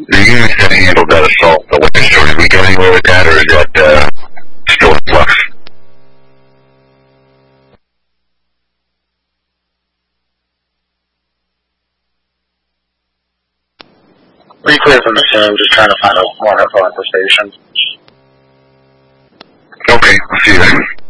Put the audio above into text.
The units that handled that assault, the last story, did we get anywhere with that, or is that still in flux? Pretty clear from the scene, just trying to find out more info at the station. Okay, I'll see you then.